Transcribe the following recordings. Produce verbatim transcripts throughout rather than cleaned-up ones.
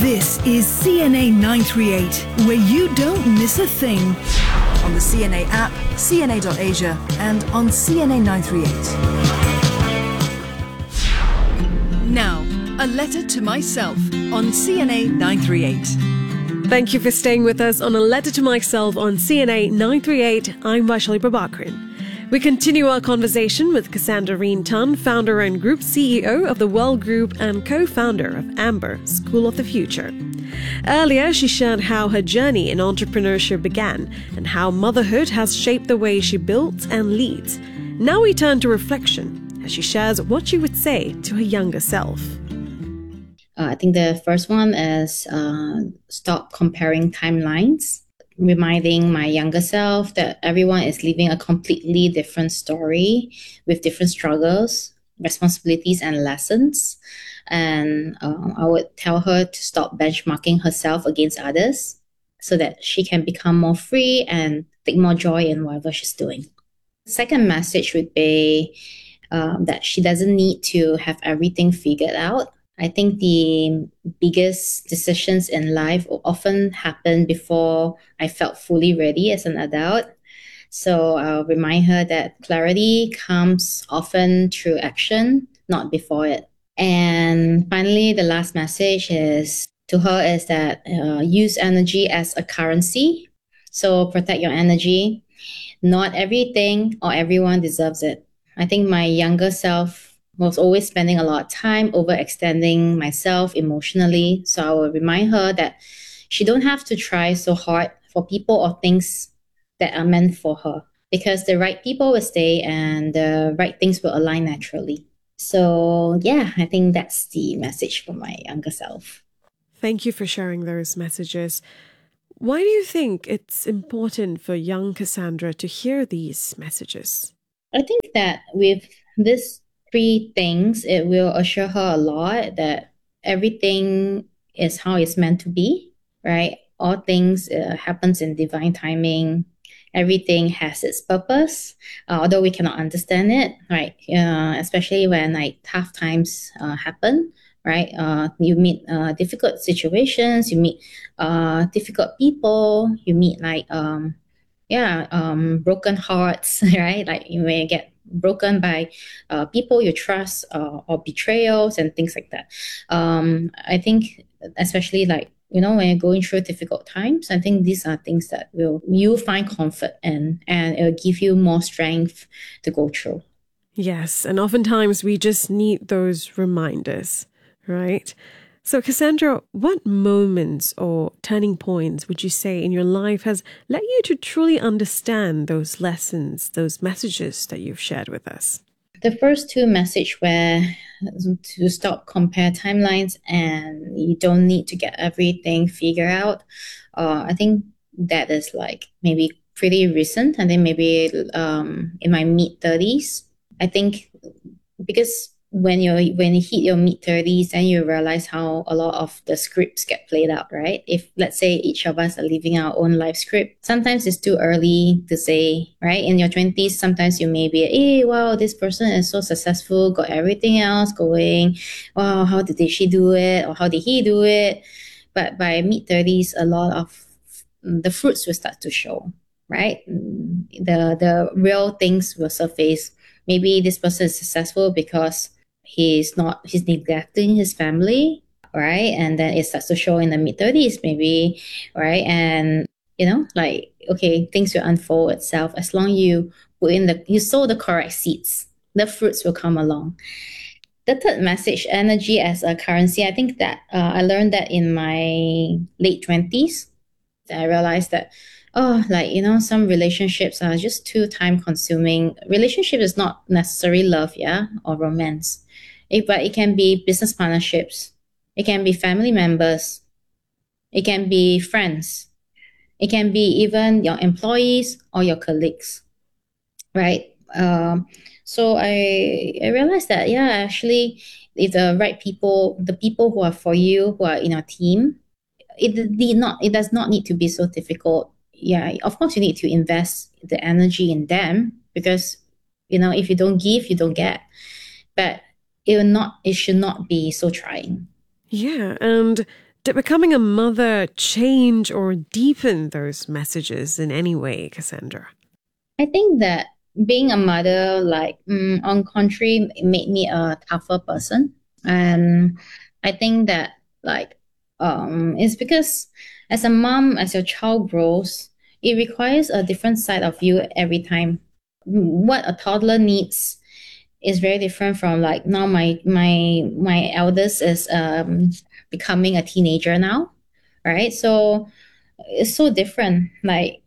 This is C N A nine three eight, where you don't miss a thing. On the C N A app, C N A dot Asia, and on C N A nine three eight. Now, a letter to myself on C N A nine three eight. Thank you for staying with us on A Letter to Myself on C N A nine three eight. I'm Vaishali Prabhakaran. We continue our conversation with Cassandra Reen Tan, founder and group C E O of the World Group and co-founder of Amber, School of the Future. Earlier, she shared how her journey in entrepreneurship began and how motherhood has shaped the way she builds and leads. Now we turn to reflection as she shares what she would say to her younger self. Uh, I think the first one is uh, stop comparing timelines, reminding my younger self that everyone is living a completely different story with different struggles, responsibilities, and lessons. And um, I would tell her to stop benchmarking herself against others so that she can become more free and take more joy in whatever she's doing. Second message would be um, that she doesn't need to have everything figured out. I think the biggest decisions in life often happen before I felt fully ready as an adult. So I'll remind her that clarity comes often through action, not before it. And finally, the last message is to her is that uh, use energy as a currency. So protect your energy. Not everything or everyone deserves it. I think my younger self was always spending a lot of time overextending myself emotionally. So I will remind her that she don't have to try so hard for people or things that are meant for her, because the right people will stay and the right things will align naturally. So yeah, I think that's the message for my younger self. Thank you for sharing those messages. Why do you think it's important for young Cassandra to hear these messages? I think that with this three things, it will assure her a lot that everything is how it's meant to be, right? All things uh, happens in divine timing. Everything has its purpose, uh, although we cannot understand it, right? Uh, especially when like tough times uh, happen, right? Uh, you meet uh, difficult situations, you meet uh, difficult people, you meet like um, yeah, um, broken hearts, right? Like you may get broken by uh, people you trust uh, or betrayals and things like that. Um, I think especially like, you know, when you're going through difficult times, I think these are things that will you find comfort in, and it will give you more strength to go through. Yes, and oftentimes we just need those reminders, right? So Cassandra, what moments or turning points would you say in your life has led you to truly understand those lessons, those messages that you've shared with us? The first two messages were to stop compare timelines and you don't need to get everything figured out. Uh, I think that is like maybe pretty recent. I think maybe um, in my mid thirties. I think because when you're when you hit your mid thirties, then you realize how a lot of the scripts get played out, right? If let's say each of us are living our own life script, sometimes it's too early to say, right? In your twenties, sometimes you may be, hey, wow, this person is so successful, got everything else going. Wow, how did she do it? Or how did he do it? But by mid thirties, a lot of the fruits will start to show, right? The the real things will surface. Maybe this person is successful because he's not he's neglecting his family, right? And then it starts to show in the mid thirties maybe, right? And you know, like, okay, things will unfold itself as long you put in the you sow the correct seeds, the fruits will come along. The third message, energy as a currency, I think that uh, I learned that in my late twenties. I realized that oh, like, you know, some relationships are just too time consuming. Relationship is not necessarily love, yeah, or romance. It, but it can be business partnerships. It can be family members. It can be friends. It can be even your employees or your colleagues, right? Um, so I, I realized that, yeah, actually, if the right people, the people who are for you, who are in our team, it did not, it does not need to be so difficult. Yeah, of course, you need to invest the energy in them because, you know, if you don't give, you don't get. But it will not, it should not be so trying. Yeah, and Did becoming a mother change or deepen those messages in any way, Cassandra? I think that being a mother, like, mm, on contrary, it made me a tougher person. And I think that, like, um, it's because as a mom, as your child grows, it requires a different side of you every time. What a toddler needs is very different from, like, now my my my eldest is um becoming a teenager now, right? So it's so different. Like,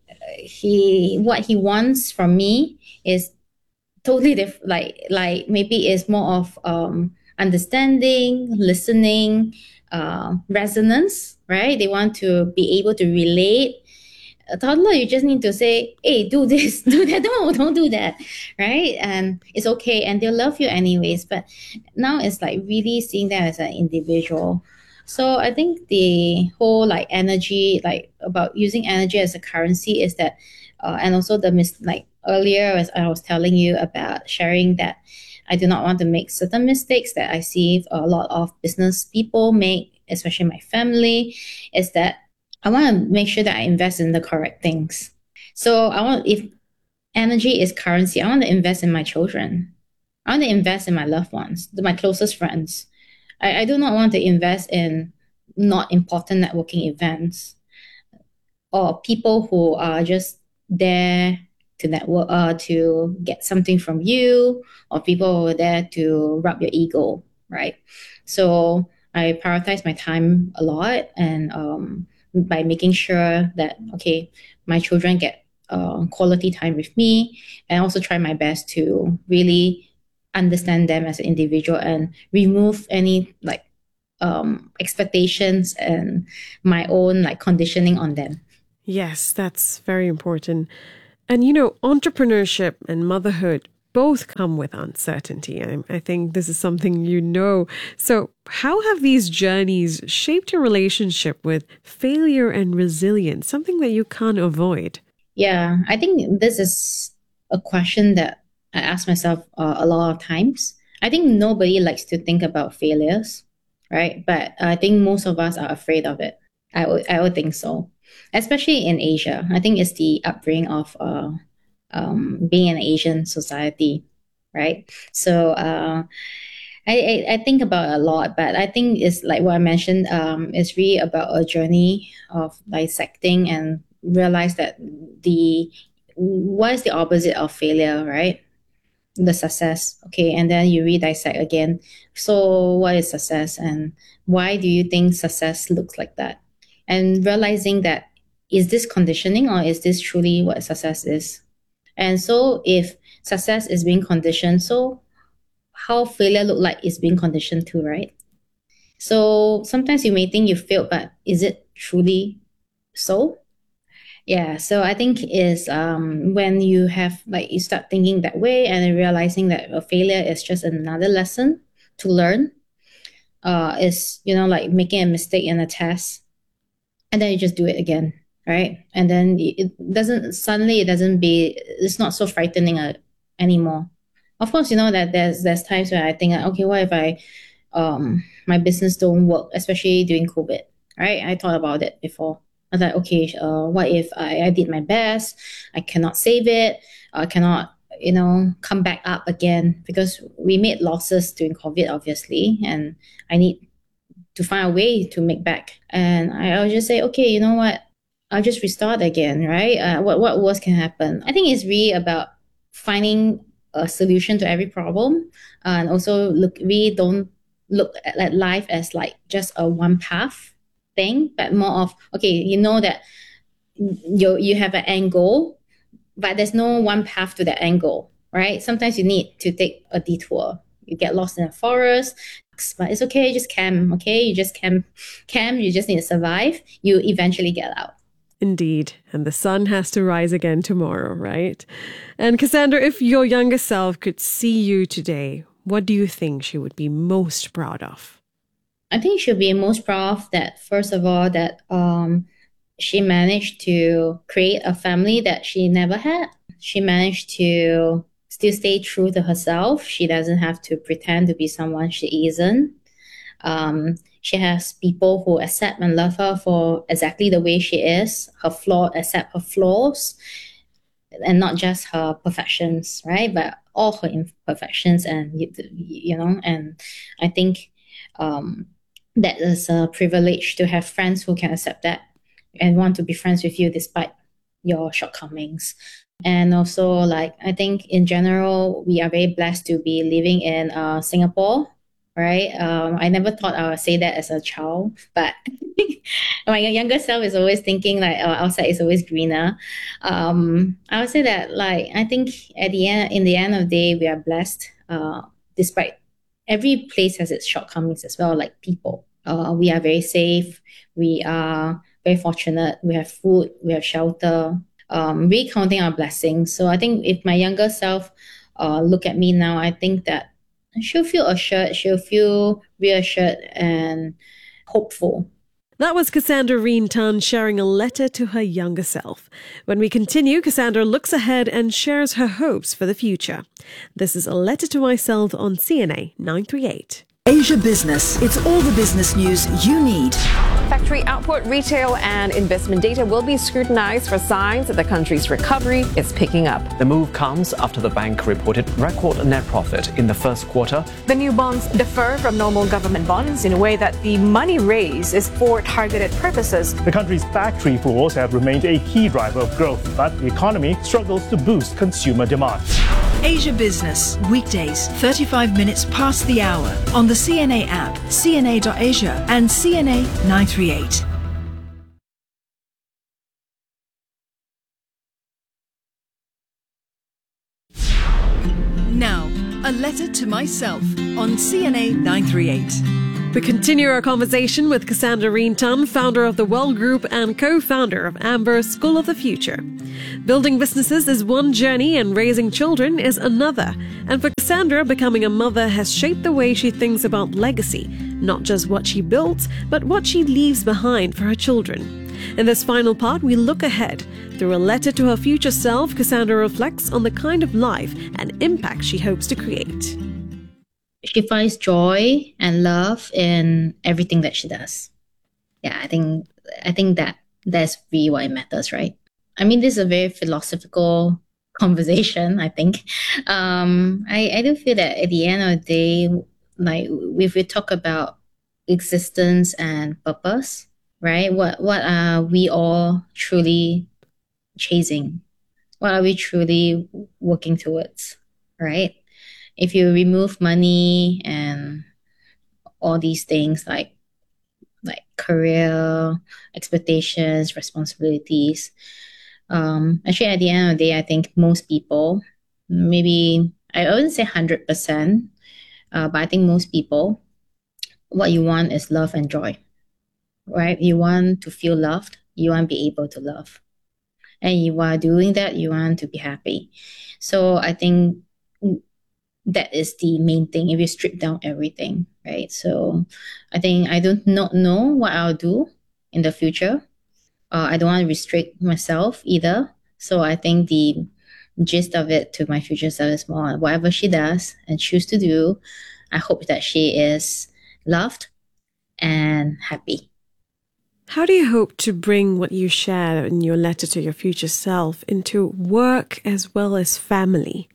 he what he wants from me is totally different. Like like maybe it's more of um understanding, listening, uh, resonance, right? They want to be able to relate. A toddler, you just need to say, hey, do this, do that, don't, don't do that, right? And it's okay, and they'll love you anyways. But now it's like really seeing them as an individual. So I think the whole like energy, like about using energy as a currency is that, uh, and also the mis- like earlier as I was telling you about sharing that I do not want to make certain mistakes that I see a lot of business people make, especially my family, is that I want to make sure that I invest in the correct things. So I want, if energy is currency, I want to invest in my children. I want to invest in my loved ones, my closest friends. I, I do not want to invest in not important networking events or people who are just there to network, uh, to get something from you, or people who are there to rub your ego, right? So I prioritize my time a lot, and um, by making sure that, okay, my children get uh, quality time with me, and also try my best to really understand them as an individual and remove any like um, expectations and my own like conditioning on them. Yes, that's very important. And, you know, entrepreneurship and motherhood both come with uncertainty. I, I think this is something you know. So how have these journeys shaped your relationship with failure and resilience, something that you can't avoid? Yeah, I think this is a question that I ask myself uh, a lot of times. I think nobody likes to think about failures, right? But I think most of us are afraid of it. I would, I would think so, especially in Asia. I think it's the upbringing of uh, um, being an Asian society, right? So uh, I, I, I think about it a lot, but I think it's like what I mentioned, um, it's really about a journey of dissecting and realize that the what is the opposite of failure, right? The success. Okay, and then you re-dissect again. So what is success, and why do you think success looks like that? And realizing that, is this conditioning or is this truly what success is? And so if success is being conditioned, so how failure look like is being conditioned too, right? So sometimes you may think you failed, but is it truly so? Yeah, so I think is um, when you have like you start thinking that way and then realizing that a failure is just another lesson to learn. Uh, is, you know, like making a mistake in a test, and then you just do it again, right? And then it doesn't suddenly it doesn't be it's not so frightening uh, anymore. Of course, you know that there's there's times where I think, okay, what if I um my business don't work, especially during COVID, right? I thought about it before. I thought, okay, uh, what if I, I did my best, I cannot save it, I cannot, you know, come back up again, because we made losses during COVID, obviously, and I need to find a way to make back. And I, I'll just say, okay, you know what, I'll just restart again, right? Uh, what what worse can happen? I think it's really about finding a solution to every problem, uh, and also look. We don't look at, at life as like just a one path thing, but more of, okay, you know that you you have an end goal, but there's no one path to that end goal, right? Sometimes you need to take a detour. You get lost in a forest, but it's okay. Just camp, okay? You just camp, camp. You just need to survive. You eventually get out. Indeed. And the sun has to rise again tomorrow, right? And Cassandra, if your younger self could see you today, what do you think she would be most proud of? I think she should be most proud of that, first of all, that um, she managed to create a family that she never had. She managed to still stay true to herself. She doesn't have to pretend to be someone she isn't. Um, She has people who accept and love her for exactly the way she is, her flaw, accept her flaws, and not just her perfections, right? But all her imperfections, and you, you know, and I think um, that is a privilege to have friends who can accept that and want to be friends with you despite your shortcomings. And also, like, I think in general, we are very blessed to be living in uh, Singapore, right? Um, I never thought I would say that as a child, but my younger self is always thinking like, oh, outside is always greener. Um, I would say that, like, I think at the end, in the end of the day, we are blessed, uh, despite every place has its shortcomings as well, like people. Uh, we are very safe. We are very fortunate. We have food, we have shelter. Um, really counting our blessings. So I think if my younger self uh, look at me now, I think that she'll feel assured, she'll feel reassured and hopeful. That was Cassandra Reen Tan sharing a letter to her younger self. When we continue, Cassandra looks ahead and shares her hopes for the future. This is A Letter to Myself on C N A nine three eight. Asia Business. It's all the business news you need. Factory output, retail and investment data will be scrutinized for signs that the country's recovery is picking up. The move comes after the bank reported record net profit in the first quarter. The new bonds differ from normal government bonds in a way that the money raised is for targeted purposes. The country's factory floors have remained a key driver of growth, but the economy struggles to boost consumer demand. Asia Business, weekdays, thirty-five minutes past the hour on the C N A app, C N A dot Asia and C N A nine three eight. Now, A Letter to Myself on C N A nine three eight. We continue our conversation with Cassandra Reen Tan, founder of the Well Group and co-founder of Amber School of the Future. Building businesses is one journey and raising children is another. And for Cassandra, becoming a mother has shaped the way she thinks about legacy, not just what she builds, but what she leaves behind for her children. In this final part, we look ahead. Through a letter to her future self, Cassandra reflects on the kind of life and impact she hopes to create. She finds joy and love in everything that she does. Yeah, I think I think that that's really what it matters, right? I mean, this is a very philosophical conversation, I think. Um, I, I do feel that at the end of the day, like if we talk about existence and purpose, right? What what are we all truly chasing? What are we truly working towards, right? If you remove money and all these things like like career, expectations, responsibilities, um, actually at the end of the day, I think most people, maybe I wouldn't say one hundred percent, uh, but I think most people, what you want is love and joy, right? You want to feel loved, you want to be able to love. And you are doing that, you want to be happy. So I think that is the main thing if you strip down everything, right? So I think I do not know what I'll do in the future. Uh, I don't want to restrict myself either. So I think the gist of it to my future self is more whatever she does and choose to do, I hope that she is loved and happy. How do you hope to bring what you share in your letter to your future self into work as well as family?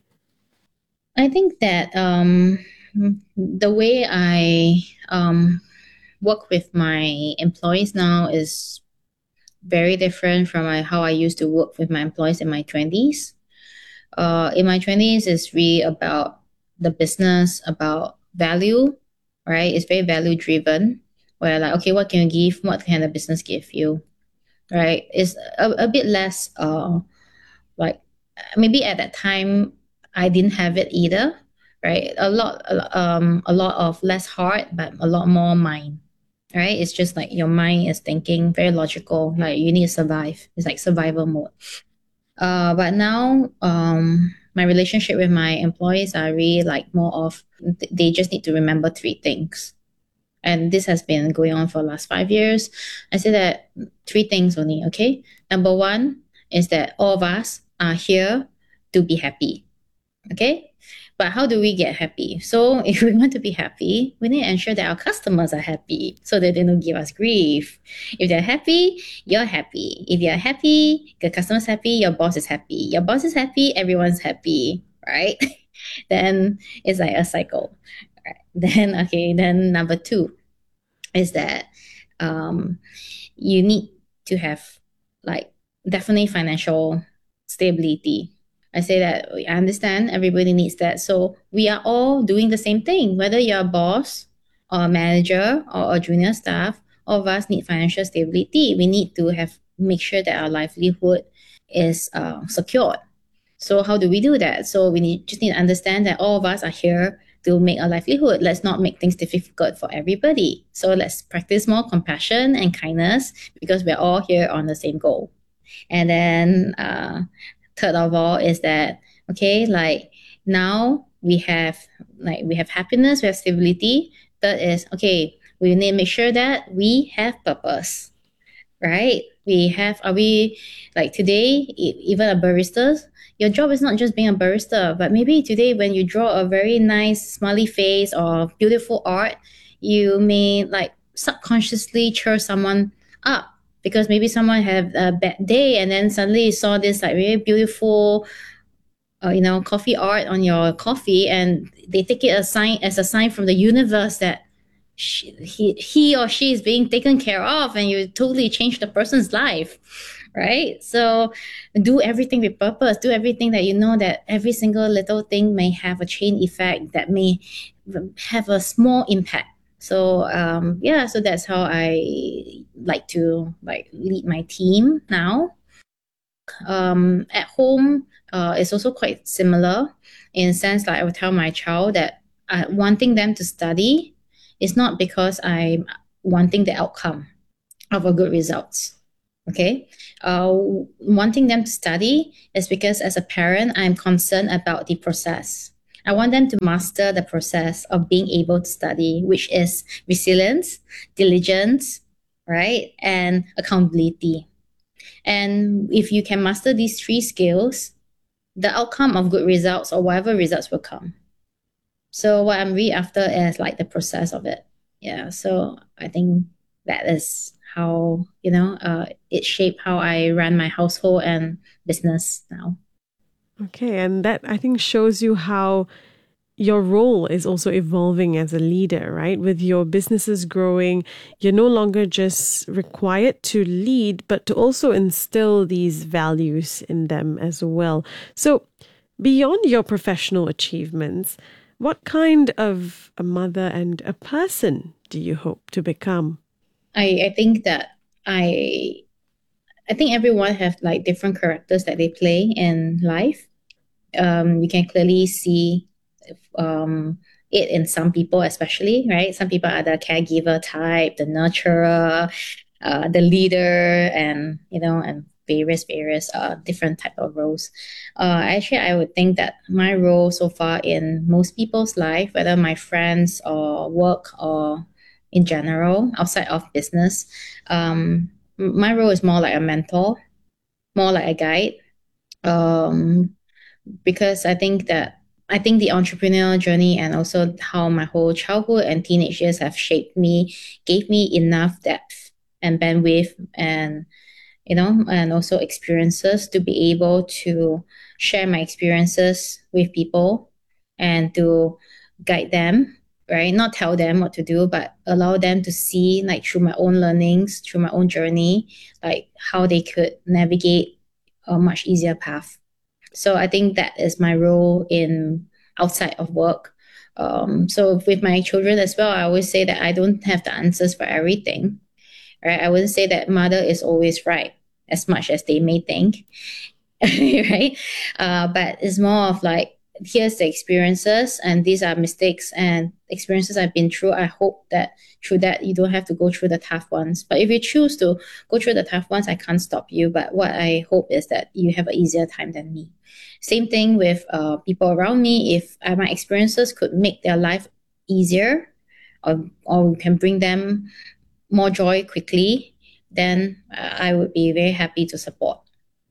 I think that um, the way I um, work with my employees now is very different from my, how I used to work with my employees in my twenties. Uh, in my twenties, it's really about the business, about value, right? It's very value driven, where like, okay, what can you give? What can the business give you, right? It's a, a bit less uh, like maybe at that time, I didn't have it either, right? A lot, um, a lot of less heart, but a lot more mind, right? It's just like your mind is thinking very logical, like you need to survive. It's like survival mode. Uh, but now, um, my relationship with my employees are really like more of, they just need to remember three things. And this has been going on for the last five years. I say that three things only, okay? Number one is that all of us are here to be happy. Okay, But how do we get happy? So if we want to be happy, we need to ensure that our customers are happy so that they don't give us grief. If they're happy, you're happy. If you're happy, the customer's happy, your boss is happy. Your boss is happy, everyone's happy, right? Then it's like a cycle. Right. Then, okay, then number two is that um, you need to have like definitely financial stability. I say that I understand everybody needs that. So we are all doing the same thing, whether you're a boss or a manager or a junior staff, all of us need financial stability. We need to have make sure that our livelihood is uh, secured. So how do we do that? So we need just need to understand that all of us are here to make a livelihood. Let's not make things difficult for everybody. So let's practice more compassion and kindness because we're all here on the same goal. And then uh, third of all is that, okay, like now we have like we have happiness, we have stability. Third is, okay, we need to make sure that we have purpose, right? We have, are we, like today, e- even a barista, your job is not just being a barista, but maybe today when you draw a very nice smiley face or beautiful art, you may like subconsciously cheer someone up because maybe someone had a bad day and then suddenly you saw this like really beautiful, uh, you know, coffee art on your coffee and they take it a sign as a sign from the universe that she, he, he or she is being taken care of and you totally change the person's life. Right? So do everything with purpose. Do everything that you know that every single little thing may have a chain effect that may have a small impact. So um, yeah, so that's how I like to like lead my team now. Um, at home, uh, it's also quite similar in a sense like I would tell my child that uh, wanting them to study is not because I'm wanting the outcome of a good results. Okay, uh, wanting them to study is because as a parent, I'm concerned about the process. I want them to master the process of being able to study, which is resilience, diligence, right, and accountability. And if you can master these three skills, the outcome of good results or whatever results will come. So what I'm really after is like the process of it. Yeah, so I think that is how, you know, uh, it shaped how I run my household and business now. Okay, and that I think shows you how your role is also evolving as a leader, right? With your businesses growing, you're no longer just required to lead, but to also instill these values in them as well. So beyond your professional achievements, what kind of a mother and a person do you hope to become? I, I think that I I think everyone have like different characters that they play in life. Um, you can clearly see um, it in some people, especially, right? Some people are the caregiver type, the nurturer, uh, the leader, and you know, and various various uh, different type of roles. Uh, actually, I would think that my role so far in most people's life, whether my friends or work or in general, outside of business, um, my role is more like a mentor, more like a guide, um, because I think that I think the entrepreneurial journey and also how my whole childhood and teenage years have shaped me, gave me enough depth and bandwidth and, you know, and also experiences to be able to share my experiences with people and to guide them, right? Not tell them what to do, but allow them to see, like through my own learnings, through my own journey, like how they could navigate a much easier path. So I think that is my role in outside of work. Um, so with my children as well, I always say that I don't have the answers for everything, right? I wouldn't say that mother is always right as much as they may think, right? Uh, but it's more of like, here's the experiences and these are mistakes and experiences I've been through. I hope that through that you don't have to go through the tough ones. But if you choose to go through the tough ones, I can't stop you. But what I hope is that you have an easier time than me. Same thing with uh, people around me. If uh, my experiences could make their life easier or, or can bring them more joy quickly, then uh, I would be very happy to support.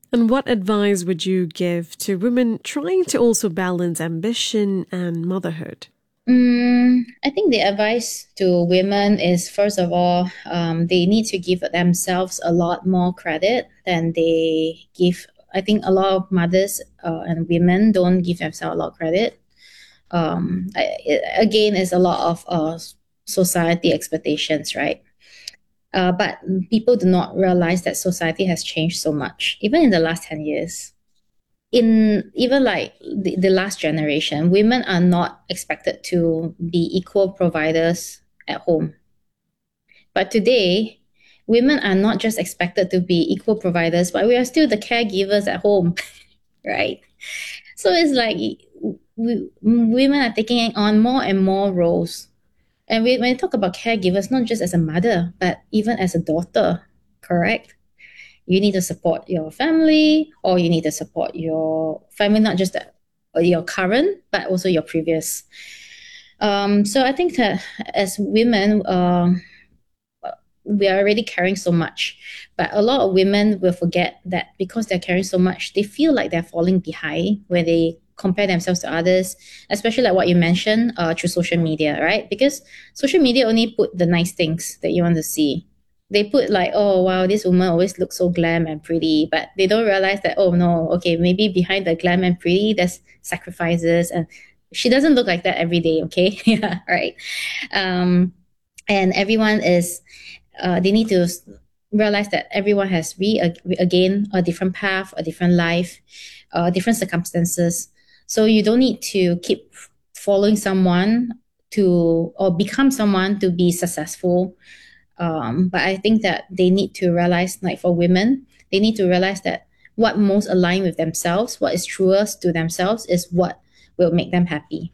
And what advice would you give to women trying to also balance ambition and motherhood? Mm, I think the advice to women is, first of all, um, they need to give themselves a lot more credit than they give. I think a lot of mothers uh, and women don't give themselves a lot of credit. Um, it, again, it's a lot of uh, society expectations, right? Uh, but people do not realize that society has changed so much, even in the last ten years. In even like the, the last generation, women are not expected to be equal providers at home. But today, women are not just expected to be equal providers, but we are still the caregivers at home, right? So it's like we, women are taking on more and more roles. And we, when we talk about caregivers, not just as a mother, but even as a daughter, correct? You need to support your family, or you need to support your family, not just the, your current, but also your previous. Um, so I think that as women, uh, we are already carrying so much. But a lot of women will forget that because they're carrying so much, they feel like they're falling behind when they compare themselves to others, especially like what you mentioned uh, through social media, right? Because social media only put the nice things that you want to see. They put like, oh, wow, this woman always looks so glam and pretty, but they don't realize that, oh, no, okay, maybe behind the glam and pretty, there's sacrifices, and she doesn't look like that every day, okay? Yeah, right. Um, and everyone is, uh, they need to realize that everyone has, re again, a different path, a different life, uh, different circumstances. So you don't need to keep following someone to, or become someone to be successful. Um, but I think that they need to realize, like for women, they need to realize that what most align with themselves, what is truest to themselves, is what will make them happy.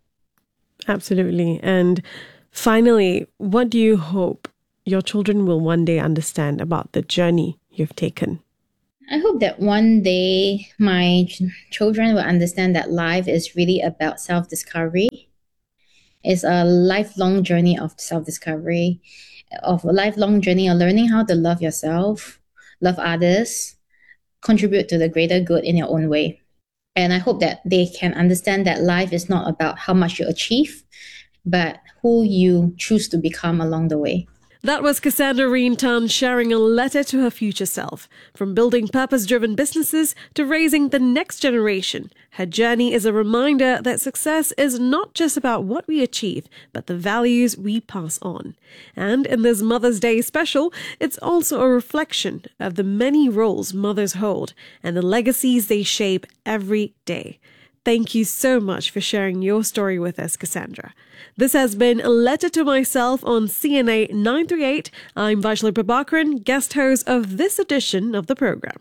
Absolutely. And finally, what do you hope your children will one day understand about the journey you've taken? I hope that one day my ch- children will understand that life is really about self-discovery. It's a lifelong journey of self-discovery, of a lifelong journey of learning how to love yourself, love others, contribute to the greater good in your own way. And I hope that they can understand that life is not about how much you achieve, but who you choose to become along the way. That was Cassandra Reen Tan sharing a letter to her future self. From building purpose-driven businesses to raising the next generation, her journey is a reminder that success is not just about what we achieve, but the values we pass on. And in this Mother's Day special, it's also a reflection of the many roles mothers hold and the legacies they shape every day. Thank you so much for sharing your story with us, Cassandra. This has been A Letter to Myself on C N A nine three eight. I'm Vaishali Prabhakaran, guest host of this edition of the program.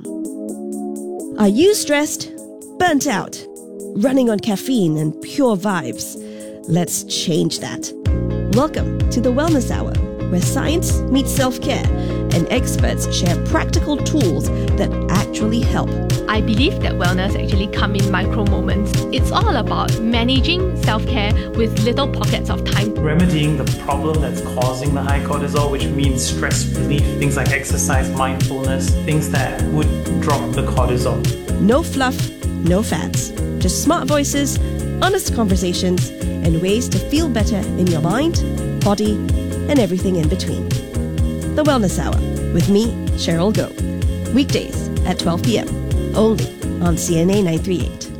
Are you stressed? Burnt out? Running on caffeine and pure vibes? Let's change that. Welcome to the Wellness Hour, where science meets self-care and experts share practical tools that actually help. I believe that wellness actually comes in micro moments. It's all about managing self-care with little pockets of time. Remedying the problem that's causing the high cortisol, which means stress relief, things like exercise, mindfulness, things that would drop the cortisol. No fluff, no fads. Just smart voices, honest conversations, and ways to feel better in your mind, body, and everything in between. The Wellness Hour with me, Cheryl Goh. Weekdays at twelve p.m. only on C N A nine three eight.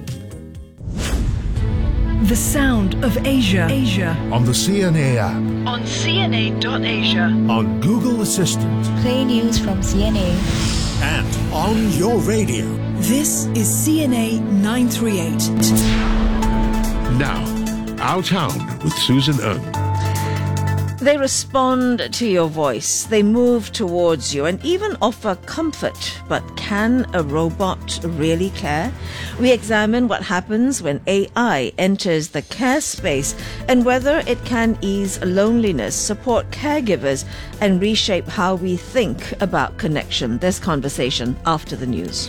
The sound of Asia. Asia. On the C N A app. On C N A dot asia. On Google Assistant. Play news from C N A. And on your radio. This is C N A nine three eight. Now, Our Town with Susan Ng. They respond to your voice, they move towards you and even offer comfort. But can a robot really care? We examine what happens when A I enters the care space and whether it can ease loneliness, support caregivers, and reshape how we think about connection. There's conversation after the news.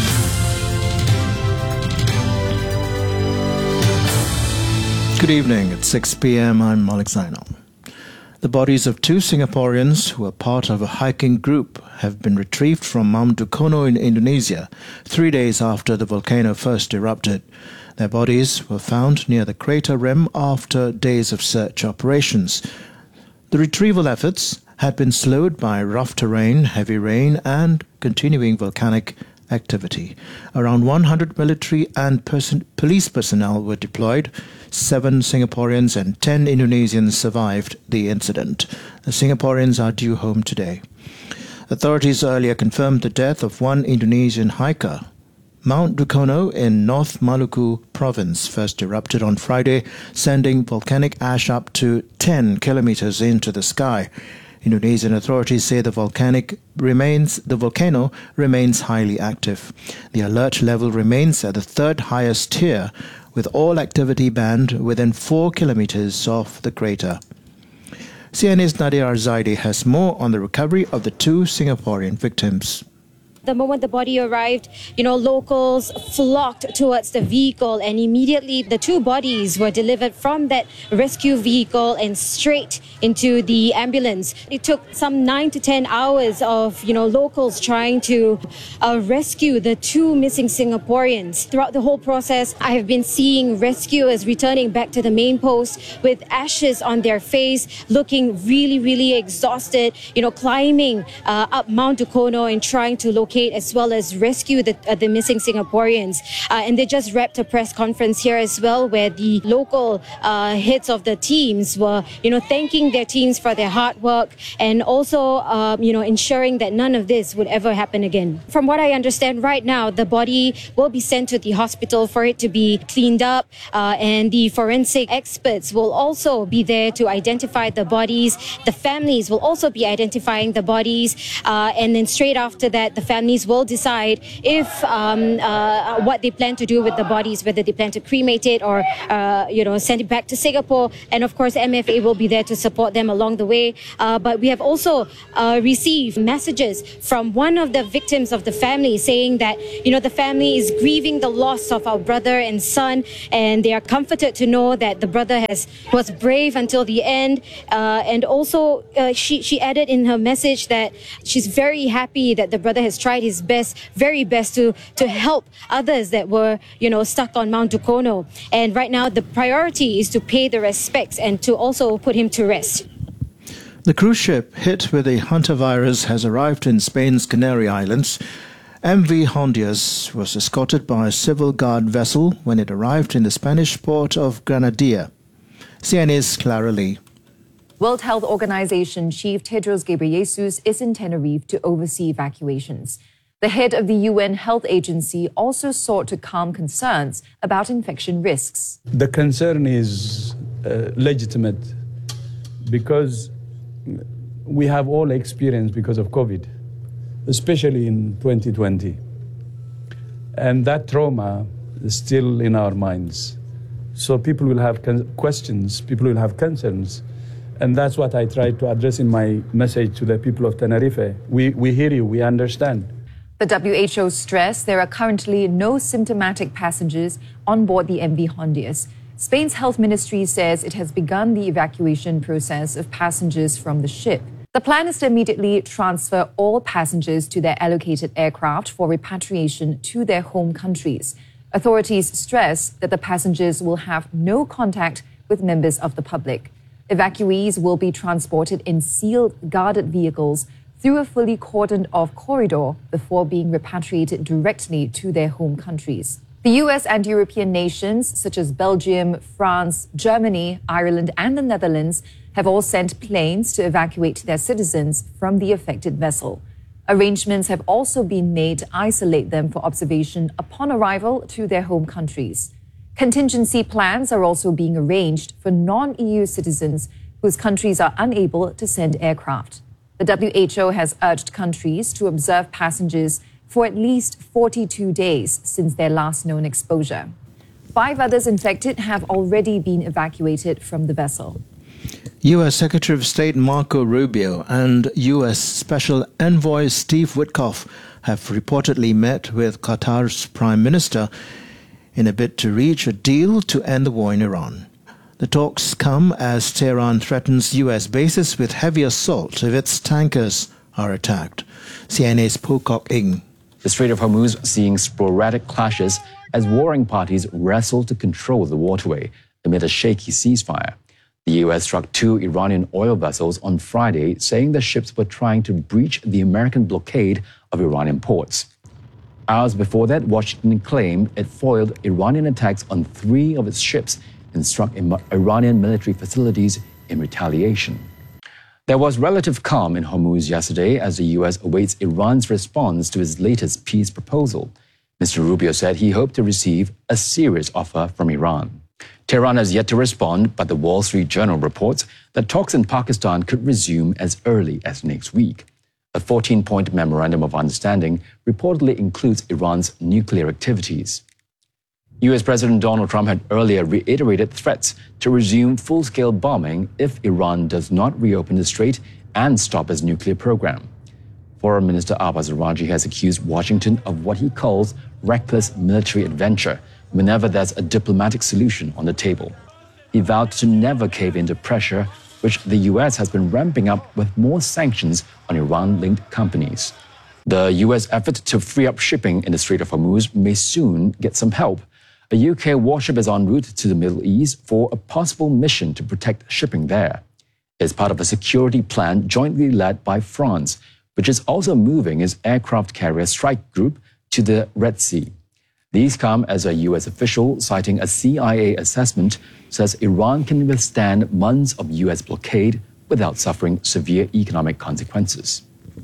Good evening. At six p.m. I'm Malik Zainal. The bodies of two Singaporeans who are part of a hiking group have been retrieved from Mount Dukono in Indonesia, three days after the volcano first erupted. Their bodies were found near the crater rim after days of search operations. The retrieval efforts had been slowed by rough terrain, heavy rain, and continuing volcanic activity. Around one hundred military and person- police personnel were deployed. Seven Singaporeans and ten Indonesians survived the incident. The Singaporeans are due home today. Authorities earlier confirmed the death of one Indonesian hiker. Mount Dukono in North Maluku province first erupted on Friday, sending volcanic ash up to ten kilometers into the sky. Indonesian authorities say the volcanic remains the volcano remains highly active. The alert level remains at the third highest tier, with all activity banned within four kilometers of the crater. C N A's Nadia Arzaidi has more on the recovery of the two Singaporean victims. The moment the body arrived, you know, locals flocked towards the vehicle, and immediately the two bodies were delivered from that rescue vehicle and straight into the ambulance. It took some nine to ten hours of, you know, locals trying to uh, rescue the two missing Singaporeans. Throughout the whole process, I have been seeing rescuers returning back to the main post with ashes on their face, looking really, really exhausted, you know, climbing uh, up Mount Dukono and trying to locate as well as rescue the, uh, the missing Singaporeans. Uh, and they just wrapped a press conference here as well, where the local uh, heads of the teams were, you know, thanking their teams for their hard work and also, uh, you know, ensuring that none of this would ever happen again. From what I understand right now, the body will be sent to the hospital for it to be cleaned up, uh, and the forensic experts will also be there to identify the bodies. The families will also be identifying the bodies, uh, and then straight after that, the families will decide if um, uh, what they plan to do with the bodies, whether they plan to cremate it or uh, you know, send it back to Singapore. And of course, M F A will be there to support them along the way. Uh, but we have also uh, received messages from one of the victims of the family saying that, you know, the family is grieving the loss of our brother and son, and they are comforted to know that the brother has was brave until the end. Uh, and also, uh, she she added in her message that she's very happy that the brother has tried his best, very best to to help others that were, you know, stuck on Mount Dukono. And right now, the priority is to pay the respects and to also put him to rest. The cruise ship hit with a hantavirus has arrived in Spain's Canary Islands. M V Hondias was escorted by a civil guard vessel when it arrived in the Spanish port of Granadilla. C N A's Clara Lee. World Health Organization Chief Tedros Ghebreyesus is in Tenerife to oversee evacuations. The head of the U N Health Agency also sought to calm concerns about infection risks. The concern is uh, legitimate because we have all experienced because of COVID, especially in twenty twenty. And that trauma is still in our minds. So people will have questions, people will have concerns. And that's what I tried to address in my message to the people of Tenerife. We, we hear you, we understand. The W H O stressed there are currently no symptomatic passengers on board the M V Hondias. Spain's health ministry says it has begun the evacuation process of passengers from the ship. The plan is to immediately transfer all passengers to their allocated aircraft for repatriation to their home countries. Authorities stress that the passengers will have no contact with members of the public. Evacuees will be transported in sealed, guarded vehicles through a fully cordoned-off corridor before being repatriated directly to their home countries. The U S and European nations, such as Belgium, France, Germany, Ireland, and the Netherlands, have all sent planes to evacuate their citizens from the affected vessel. Arrangements have also been made to isolate them for observation upon arrival to their home countries. Contingency plans are also being arranged for non-E U citizens whose countries are unable to send aircraft. The W H O has urged countries to observe passengers for at least forty-two days since their last known exposure. Five others infected have already been evacuated from the vessel. U S Secretary of State Marco Rubio and U S Special Envoy Steve Witkoff have reportedly met with Qatar's Prime Minister in a bid to reach a deal to end the war in Iran. The talks come as Tehran threatens U S bases with heavy assault if its tankers are attacked. C N A's Pocock Ing. The Strait of Hormuz seeing sporadic clashes as warring parties wrestle to control the waterway amid a shaky ceasefire. The U S struck two Iranian oil vessels on Friday, saying the ships were trying to breach the American blockade of Iranian ports. Hours before that, Washington claimed it foiled Iranian attacks on three of its ships and struck Iranian military facilities in retaliation. There was relative calm in Hormuz yesterday as the U S awaits Iran's response to its latest peace proposal. Mister Rubio said he hoped to receive a serious offer from Iran. Tehran has yet to respond, but the Wall Street Journal reports that talks in Pakistan could resume as early as next week. A fourteen-point memorandum of understanding reportedly includes Iran's nuclear activities. U S President Donald Trump had earlier reiterated threats to resume full-scale bombing if Iran does not reopen the strait and stop its nuclear program. Foreign Minister Abbas Araghchi has accused Washington of what he calls reckless military adventure whenever there's a diplomatic solution on the table. He vowed to never cave into pressure, which the U S has been ramping up with more sanctions on Iran-linked companies. The U S effort to free up shipping in the Strait of Hormuz may soon get some help. A U K warship is en route to the Middle East for a possible mission to protect shipping there. It's part of a security plan jointly led by France, which is also moving its aircraft carrier strike group to the Red Sea. These come as a U S official, citing a C I A assessment, says Iran can withstand months of U S blockade without suffering severe economic consequences.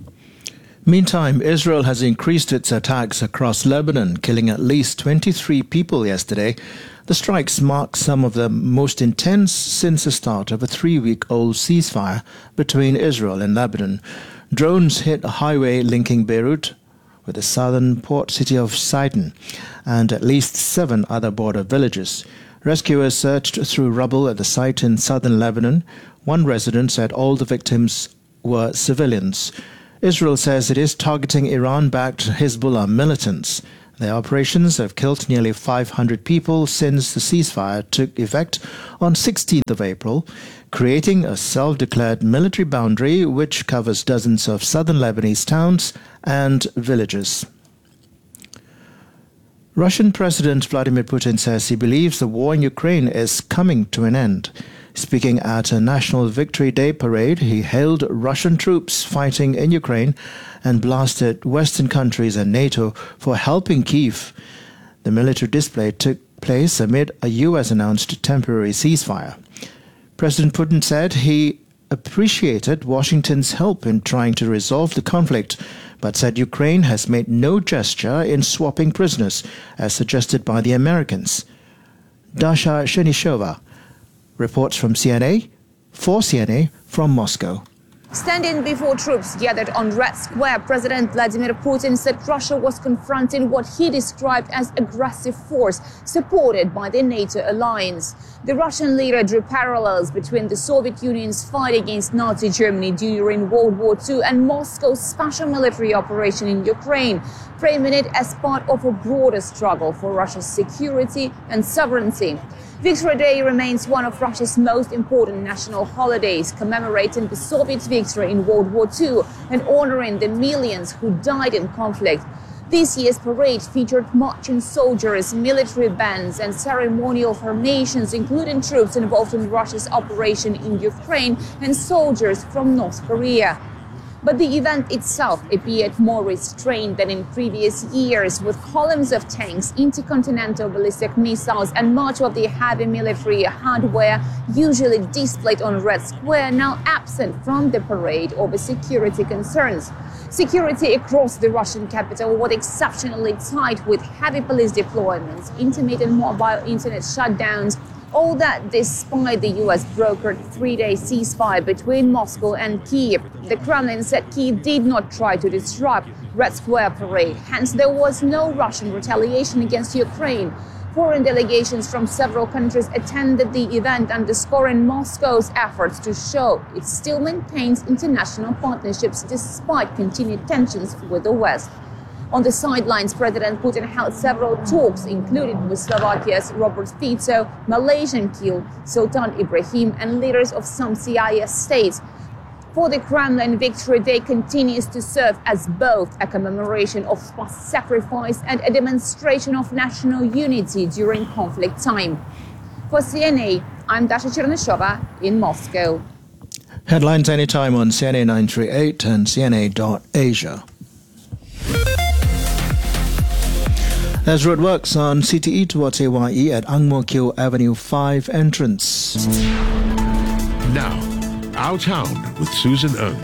Meantime, Israel has increased its attacks across Lebanon, killing at least twenty-three people yesterday. The strikes mark some of the most intense since the start of a three-week-old ceasefire between Israel and Lebanon. Drones hit a highway linking Beirut with the southern port city of Sidon and at least seven other border villages. Rescuers searched through rubble at the site in southern Lebanon. One resident said all the victims were civilians. Israel says it is targeting Iran-backed Hezbollah militants. Their operations have killed nearly five hundred people since the ceasefire took effect on sixteenth of April, creating a self-declared military boundary which covers dozens of southern Lebanese towns and villages. Russian President Vladimir Putin says he believes the war in Ukraine is coming to an end. Speaking at a National Victory Day parade, he hailed Russian troops fighting in Ukraine and blasted Western countries and NATO for helping Kyiv. The military display took place amid a U S-announced temporary ceasefire. President Putin said he appreciated Washington's help in trying to resolve the conflict, but said Ukraine has made no gesture in swapping prisoners, as suggested by the Americans. Dasha Shenishova reports from C N A, for C N A from Moscow. Standing before troops gathered on Red Square, President Vladimir Putin said Russia was confronting what he described as aggressive force supported by the NATO alliance. The Russian leader drew parallels between the Soviet Union's fight against Nazi Germany during World War Two and Moscow's special military operation in Ukraine, framing it as part of a broader struggle for Russia's security and sovereignty. Victory Day remains one of Russia's most important national holidays, commemorating the Soviet victory in World War Two and honoring the millions who died in conflict. This year's parade featured marching soldiers, military bands, and ceremonial formations, including troops involved in Russia's operation in Ukraine and soldiers from North Korea. But the event itself appeared more restrained than in previous years, with columns of tanks, intercontinental ballistic missiles, and much of the heavy military hardware usually displayed on Red Square now absent from the parade over security concerns. Security across the Russian capital was exceptionally tight, with heavy police deployments, intermittent mobile internet shutdowns. All that despite the U S brokered three-day ceasefire between Moscow and Kyiv. The Kremlin said Kyiv did not try to disrupt Red Square parade, hence there was no Russian retaliation against Ukraine. Foreign delegations from several countries attended the event, underscoring Moscow's efforts to show it still maintains international partnerships despite continued tensions with the West. On the sidelines, President Putin held several talks, including with Slovakia's Robert Fico, Malaysian Keel, Sultan Ibrahim, and leaders of some C I S states. For the Kremlin, Victory Day continues to serve as both a commemoration of past sacrifice and a demonstration of national unity during conflict time. For C N A, I'm Dasha Chernyshova in Moscow. Headlines anytime on C N A nine three eight and C N A dot Asia. As roadworks on C T E towards A Y E at Ang Mo Kio Avenue five entrance. Now, Our Town with Susan Ng.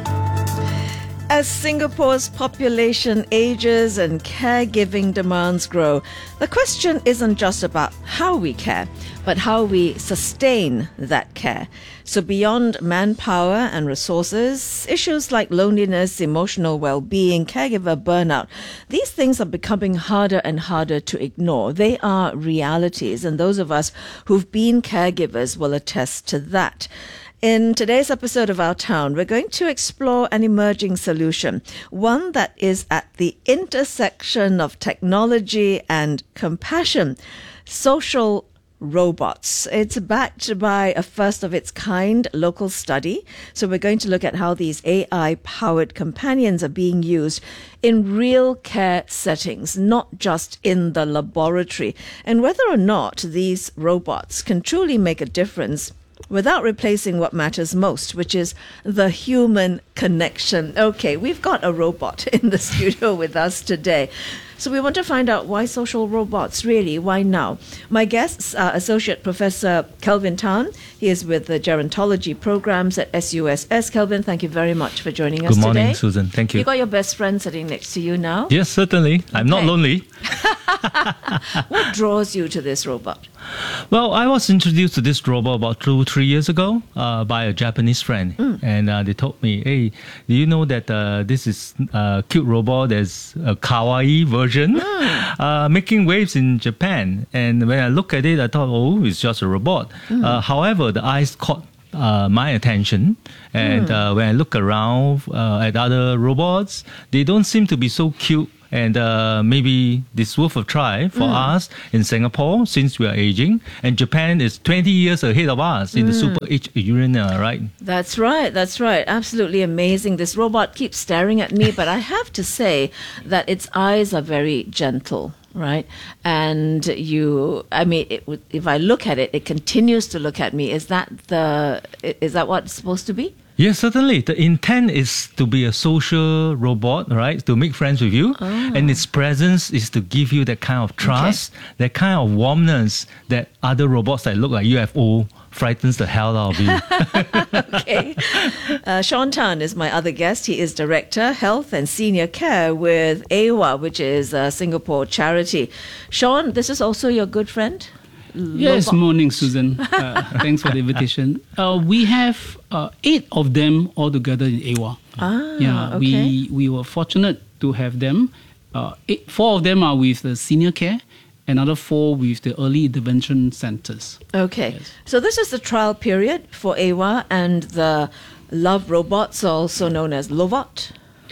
As Singapore's population ages and caregiving demands grow, the question isn't just about how we care, but how we sustain that care. So beyond manpower and resources, issues like loneliness, emotional well-being, caregiver burnout, these things are becoming harder and harder to ignore. They are realities, and those of us who've been caregivers will attest to that. In today's episode of Our Town, we're going to explore an emerging solution, one that is at the intersection of technology and compassion: social robots. It's backed by a first-of-its-kind local study. So we're going to look at how these A I-powered companions are being used in real care settings, not just in the laboratory, and whether or not these robots can truly make a difference without replacing what matters most, which is the human connection. Okay, we've got a robot in the studio with us today. So we want to find out why social robots, really, why now? My guests are Associate Professor Kelvin Tan. He is with the Gerontology Programs at S U S S. Kelvin, thank you very much for joining us today. Good morning, today. Susan. Thank you. You got your best friend sitting next to you now? Yes, certainly. I'm Okay. not lonely. What draws you to this robot? Well, I was introduced to this robot about two, three years ago uh, by a Japanese friend. Mm. And uh, they told me, hey, do you know that uh, this is a cute robot? There's a kawaii version Mm. uh, making waves in Japan. And when I look at it, I thought, oh, it's just a robot. Mm. Uh, however, the eyes caught Uh, my attention, and Hmm. uh, when I look around uh, at other robots, they don't seem to be so cute. And uh, maybe this worth a try for Mm. us in Singapore, since we are aging, and Japan is twenty years ahead of us in the Mm. super age arena, right? That's right, that's right. Absolutely amazing. This robot keeps staring at me, but I have to say that its eyes are very gentle, right? And you, I mean, it, would- if I look at it, it continues to look at me. Is that the, is that what it's supposed to be? Yes, certainly. The intent is to be a social robot, right? To make friends with you. Oh. And its presence is to give you that kind of trust, that kind of warmness that other robots that look like U F O frightens the hell out of you. Okay. Uh, Sean Tan is my other guest. He is Director, Health and Senior Care with A W A, which is a Singapore charity. Sean, this is also your good friend? Yes, Lobot. morning, Susan. Uh, thanks for the invitation. Uh, we have uh, eight of them all together in A W A. Ah, yeah, okay. we we were fortunate to have them. Uh, eight, four of them are with the senior care, another four with the early intervention centers. Okay. So this is the trial period for A W A and the Love robots, also known as Lovot.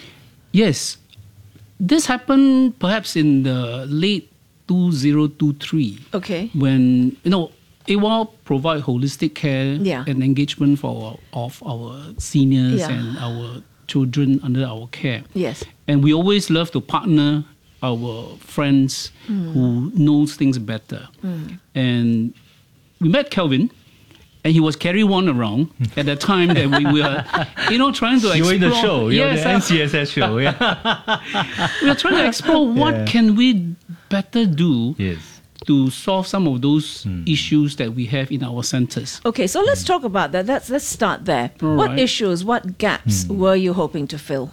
Yes, this happened perhaps in the late two thousand twenty-three. Okay. When, you know, A W A provide holistic care Yeah. and engagement for our, of our seniors Yeah. and our children under our care. Yes. And we always love to partner our friends Mm. who knows things better. Mm. And we met Kelvin, and he was carry one around at the time that we were, you know, trying to You explore. were in the show, you're Yes, the uh, N C S S show, yeah. we are trying to explore what Yeah. can we better do Yes. to solve some of those issues that we have in our centers. Okay, so let's talk about that. Let's let's start there. All What right. issues, what gaps were you hoping to fill?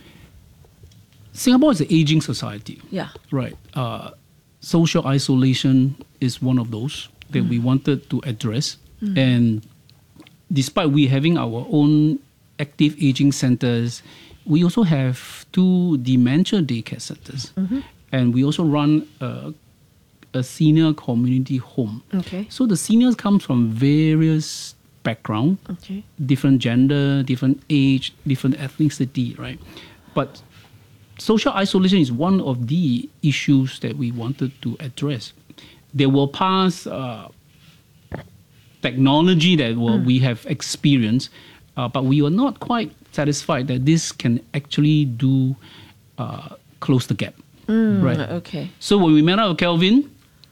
Singapore is an aging society. Yeah. Right. Uh, social isolation is one of those that we wanted to address. Mm. And despite we having our own active aging centers, we also have two dementia daycare centers. Mhm. And we also run a, a senior community home. Okay. So the seniors come from various background, Okay. different gender, different age, different ethnicity, right? But social isolation is one of the issues that we wanted to address. There were past uh, technology that were, Mm. we have experienced, uh, but we were not quite satisfied that this can actually do uh, close the gap. Mm, right. Okay. So when we met up with Kelvin,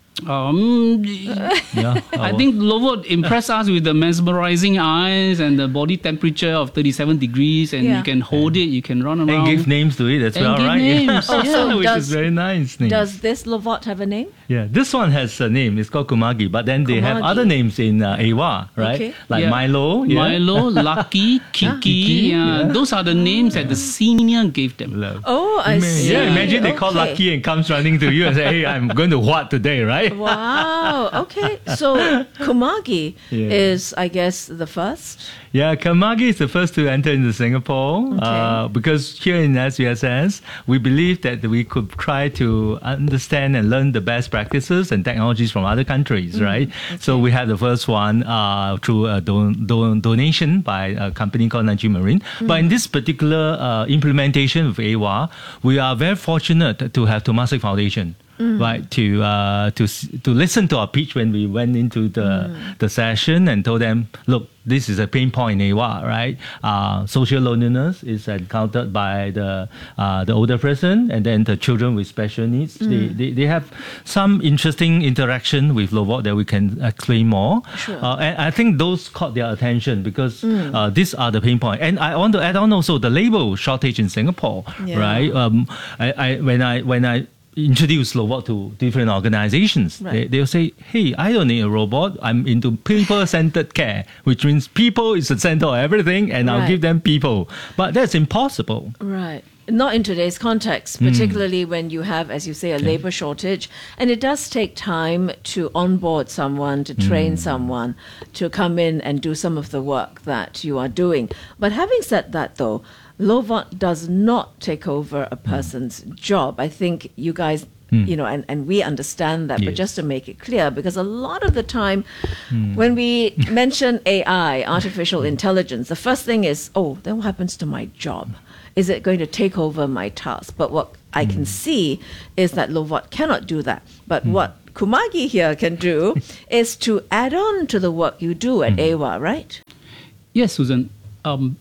um, Yeah, I think Lovot impressed us with the mesmerizing eyes and the body temperature of thirty-seven degrees, and Yeah. you can hold it, you can run around. And give names to it as And well, give right? names. Oh, so Which does, is very nice name. does this Lovot have a name? Yeah, this one has a name. It's called Kumagi, but then they have Kumagi. other names in uh, A W A, right? Okay. Like Yeah. Milo. Yeah. Milo, Lucky, Kiki. Kiki, yeah. yeah. Those are the names that the senior gave them. Oh, I Ima- see. Yeah, imagine they call Okay. Lucky and comes running to you and say, "Hey, I'm going to what today, right?" Wow. Okay. So Kumagi Yeah. is, I guess, the first. Yeah, Kamagi is the first to enter into Singapore uh, because here in S U S S, we believe that we could try to understand and learn the best practices and technologies from other countries, Mm, right? So we had the first one uh, through a don- don- donation by a company called Nanjing Marine. But in this particular uh, implementation of A W A, we are very fortunate to have Temasek Foundation. Mm. Right, to uh, to s- to listen to our pitch when we went into the the session and told them, look, this is a pain point in A W A, right? Uh, social loneliness is encountered by the uh, the older person, and then the children with special needs. Mm. They, they they have some interesting interaction with Lovot that we can explain more. Sure. Uh, and I think those caught their attention because Mm. uh, these are the pain point. And I want to add on also the labor shortage in Singapore, Yeah. right? Um, I, I when I when I introduce Lovot to different organizations. Right. They, they'll say, hey, I don't need a robot. I'm into people-centered care, which means people is the center of everything, and I'll Right. give them people. But that's impossible. Right. Not in today's context, Mm. particularly when you have, as you say, a labor shortage. And it does take time to onboard someone, to train Mm. someone, to come in and do some of the work that you are doing. But having said that, though, Lovot does not take over a person's job. I think you guys, Mm. you know, and, and we understand that, but Yes. just to make it clear, because a lot of the time Mm. when we mention A I, artificial intelligence, the first thing is, oh, then what happens to my job? Is it going to take over my task? But what I can see is that Lovot cannot do that. But what Kumagi here can do is to add on to the work you do at A W A, right? Yes, Susan. Um,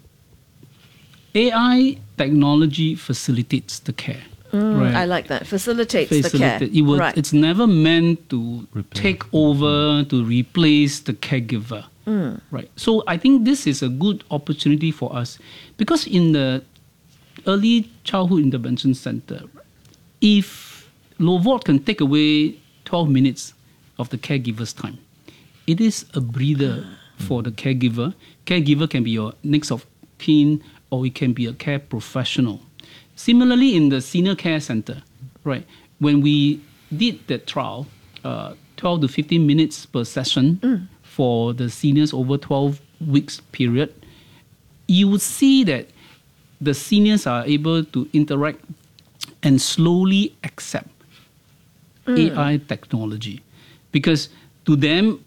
A I technology facilitates the care. Mm, right? I like that. Facilitates the care. Facilitate. It will, right. It's never meant to take over, to replace the caregiver. Mm. Right. So I think this is a good opportunity for us because in the early childhood intervention center, if Lovot can take away twelve minutes of the caregiver's time, it is a breather for the caregiver. Caregiver can be your next of kin or it can be a care professional. Similarly, in the senior care center, right, when we did that trial, uh, twelve to fifteen minutes per session Mm. for the seniors over twelve weeks period, you would see that the seniors are able to interact and slowly accept Mm. A I technology. Because to them,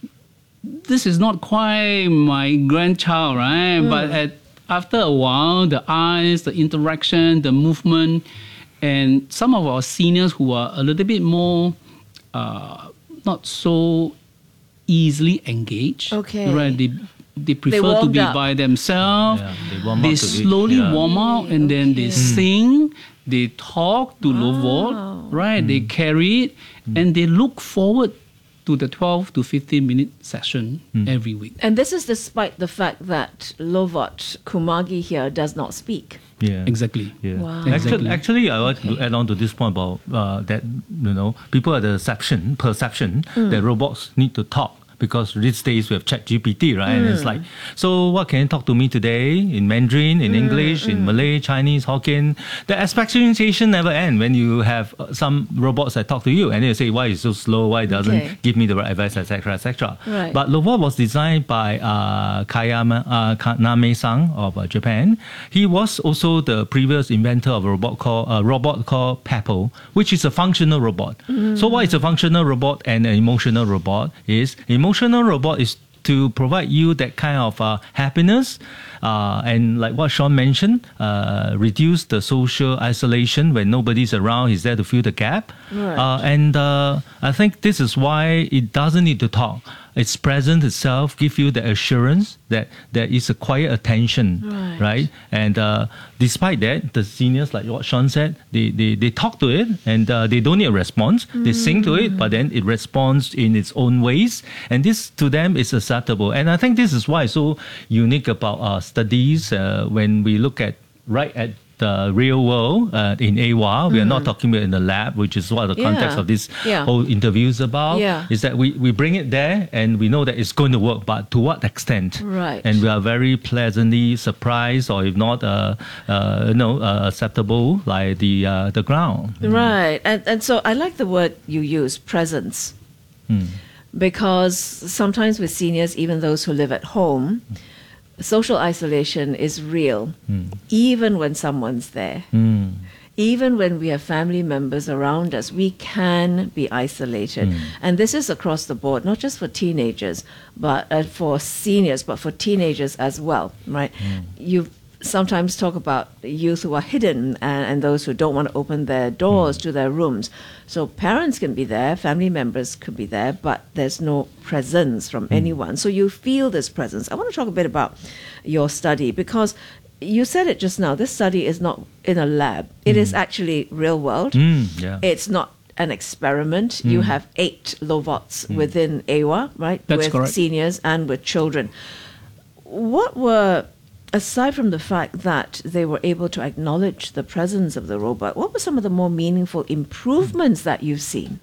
this is not quite my grandchild, right? Mm. But at, after a while, the eyes, the interaction, the movement, and some of our seniors who are a little bit more uh, not so easily engaged, Okay. right? They, they prefer to warmed be up. by themselves. Yeah, they warm they up to it, slowly yeah. warm out and then they sing, they talk to Lovot, right? They carry it and they look forward to the twelve to fifteen minute session every week. And this is despite the fact that Lovot Kumagi here does not speak. Yeah, exactly. Yeah, Wow. actually, Exactly. actually, I want to add on to this point about uh, that. You know, people have the perception, perception Mm. that robots need to talk. Because these days we have ChatGPT, right? And it's Mm. like, so what can you talk to me today in Mandarin, in Mm, English, in mm. Malay, Chinese, Hokkien? The expectation never ends when you have uh, some robots that talk to you and they say, why is it so slow? Why it doesn't Okay. give me the right advice, et cetera, et cetera. Right. But Lovot was designed by uh, Kayama uh, Kaname-san of uh, Japan. He was also the previous inventor of a robot called a robot called Peppo, which is a functional robot. Mm. So what is a functional robot and an emotional robot is emotional robot is to provide you that kind of uh, happiness uh, and like what Sean mentioned, uh, reduce the social isolation when nobody's around. He's there to fill the gap. Right. Uh, and uh, I think this is why it doesn't need to talk. its presence itself give you the assurance that there is a quiet attention, Right. right? And uh, despite that, the seniors, like what Sean said, they, they, they talk to it and uh, they don't need a response. They sing to it, but then it responds in its own ways. And this to them is acceptable. And I think this is why it's so unique about our studies uh, when we look at right at the real world uh, in A W A. We are not talking about in the lab, which is what the context Yeah. of this Yeah. whole interview is about. Yeah. Is that we, we bring it there and we know that it's going to work, but to what extent? Right. And we are very pleasantly surprised, or if not, uh, uh, you know, uh, acceptable, like the uh, the ground. Right. And, and so I like the word you use, presence. Hmm. Because sometimes with seniors, even those who live at home, social isolation is real, Hmm. even when someone's there. Hmm. Even when we have family members around us, we can be isolated. Mm. And this is across the board, not just for teenagers, but uh, for seniors, but for teenagers as well, right? You sometimes talk about youth who are hidden and, and those who don't want to open their doors to their rooms. So parents can be there, family members could be there, but there's no presence from anyone. So you feel this presence. I want to talk a bit about your study because you said it just now. This study is not in a lab. It is actually real world. Mm, yeah. It's not an experiment. You Mm. have eight Lovots within A W A, right? That's with correct. seniors and with children. What were, aside from the fact that they were able to acknowledge the presence of the robot, what were some of the more meaningful improvements that you've seen?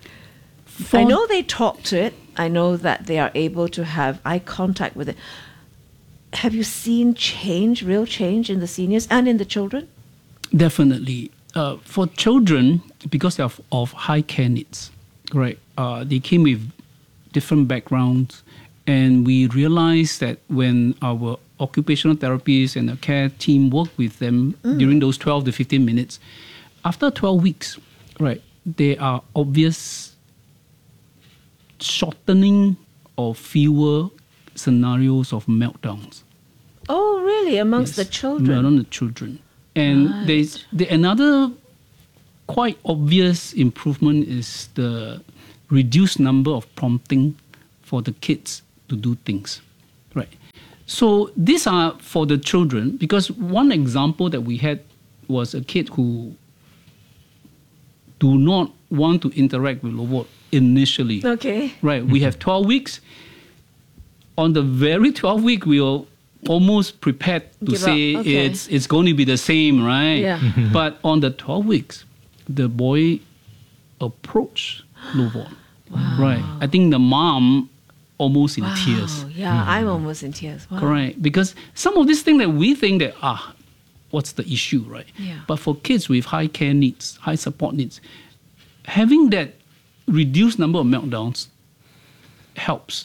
I know they talk to it. I know that they are able to have eye contact with it. Have you seen change, real change in the seniors and in the children? Definitely. Uh, for children, because they are of, of high care needs, right? Uh, they came with different backgrounds, and we realized that when our occupational therapists and the care team work with them Mm. during those twelve to fifteen minutes, after twelve weeks, right, there are obvious shortening or fewer scenarios of meltdowns. Oh, really? Amongst the children? Among the children. And Right. there's the, another quite obvious improvement is the reduced number of prompting for the kids to do things. Right. So these are for the children, because one example that we had was a kid who do not want to interact with robot initially. Okay. Right. We have twelve weeks. On the very twelfth week, we are almost prepared to Give up. say Okay. it's it's going to be the same, right? Yeah. But on the twelve weeks, the boy approached Lovon. Right. I think the mom almost in tears. Oh, yeah, I'm almost in tears. Wow. Correct. Because some of these things that we think that, ah, what's the issue, right? Yeah. But for kids with high care needs, high support needs, having that reduced number of meltdowns helps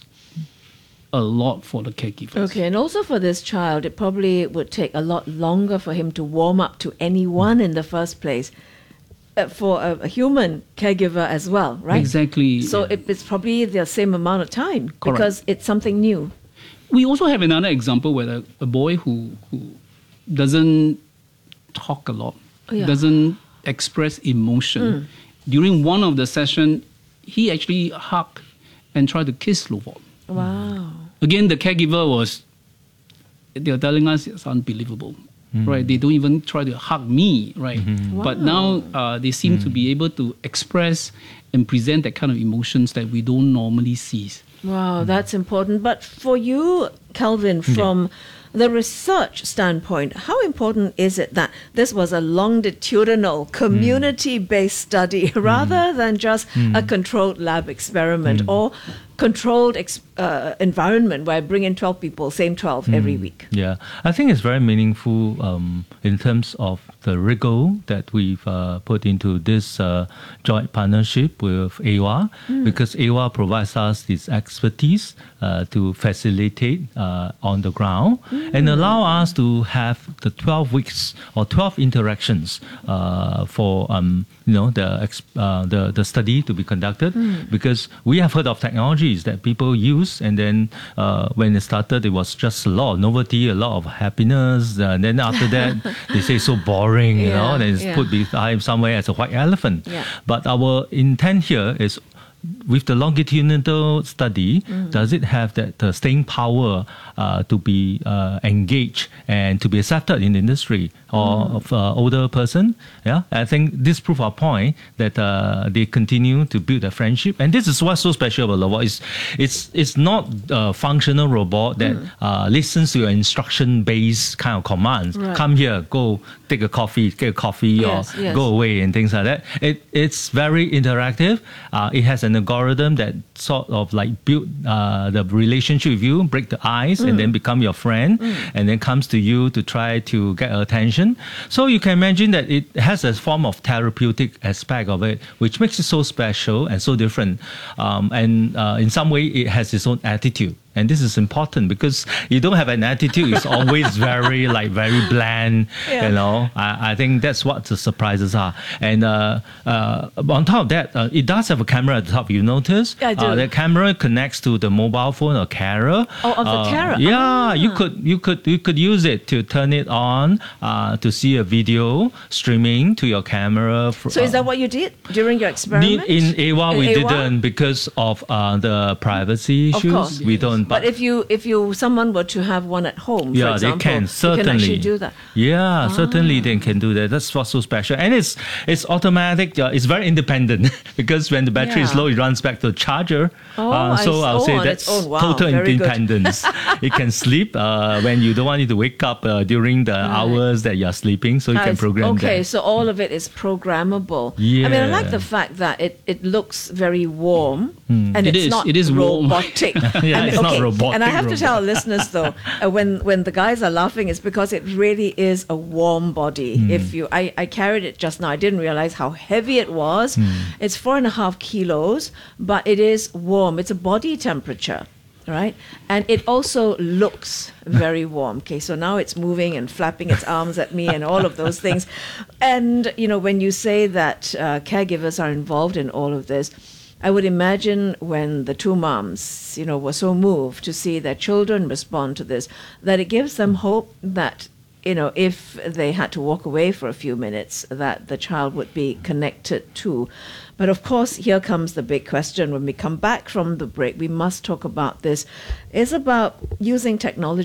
a lot for the caregivers. Okay, and also for this child, it probably would take a lot longer for him to warm up to anyone in the first place. Uh, for a, a human caregiver as well, right? Exactly. So it, it's probably the same amount of time Correct. because it's something new. We also have another example where a, a boy who, who doesn't talk a lot, Oh, yeah. doesn't express emotion. Mm. During one of the session, he actually hugged and tried to kiss Lovon. Wow. Again, the caregiver was, they're telling us it's unbelievable, right? They don't even try to hug me, right? But now uh, they seem to be able to express and present that kind of emotions that we don't normally see. Wow, that's important. But for you, Kelvin, from the research standpoint, how important is it that this was a longitudinal, community-based study rather than just a controlled lab experiment or controlled ex- uh, environment where I bring in twelve people, same twelve every week? Yeah, I think it's very meaningful um, in terms of the rigor that we've uh, put into this uh, joint partnership with A W A, Mm. because A W A provides us this expertise uh, to facilitate uh, on the ground and allow us to have the twelve weeks or twelve interactions uh, for um, you know the, ex- uh, the the study to be conducted, Mm. because we have heard of technologies that people use, and then uh, when it started, it was just a lot of novelty, a lot of happiness, uh, and then after that, they say so boring, you Yeah, know, and it's yeah. put behind somewhere as a white elephant. Yeah. But our intent here is, with the longitudinal study, Mm. does it have that uh, staying power uh, to be uh, engaged and to be accepted in the industry or Mm. of uh, older person? Yeah, I think this proves our point that uh, they continue to build a friendship, and this is what's so special about Lovot. It's it's it's not a functional robot that Mm. uh, listens to your instruction-based kind of commands. Right. Come here, go take a coffee, get a coffee, Yes, or yes. go away and things like that. It it's very interactive. Uh, it has an algorithm that sort of like build uh, the relationship with you, break the ice, Mm. and then become your friend, Mm. and then comes to you to try to get attention. So you can imagine that it has a form of therapeutic aspect of it, which makes it so special and so different. Um, and uh, in some way, it has its own attitude. And this is important because you don't have an attitude. It's always very like very bland, Yeah. you know. I, I think that's what the surprises are. And uh, uh, on top of that, uh, it does have a camera at the top. You notice? I do. Uh, the camera connects to the mobile phone or camera. Oh, of the Uh, camera. Yeah, Ah. you could you could you could use it to turn it on uh, to see a video streaming to your camera. fr- So is uh, that what you did during your experiment? in A W A, In we A W A? didn't because of uh, the privacy Of issues. course. We don't. But if you if you someone were to have one at home, for yeah, example, they can you certainly can actually do that. Yeah, certainly they can do that. That's what's so special, and it's it's automatic. Uh, it's very independent because when the battery is Yeah. low, it runs back to the charger. Oh, uh, I so see. I'll Oh, say on that's its own. Wow, total very good. independence. It can sleep uh, when you don't want it to wake up uh, during the Right. hours that you're sleeping, so you I can see. program Okay, that. so all of it is programmable. I mean, I like Yeah. the fact that it, it looks very warm Hmm. and It it's is. not It is warm. robotic. Yeah, And- it's not robotic And I have to tell robot. listeners though, uh, when when the guys are laughing, it's because it really is a warm body. Hmm. If you, I, I carried it just now. I didn't realize how heavy it was. Hmm. It's four and a half kilos, but it is warm. It's a body temperature. Right, and it also looks very warm. Okay, so now it's moving and flapping its arms at me and all of those things. And you know, when you say that uh, caregivers are involved in all of this, I would imagine when the two moms, you know, were so moved to see their children respond to this, that it gives them hope that, you know, if they had to walk away for a few minutes, that the child would be connected too. But of course, here comes the big question. When we come back from the break, we must talk about this. It's about using technology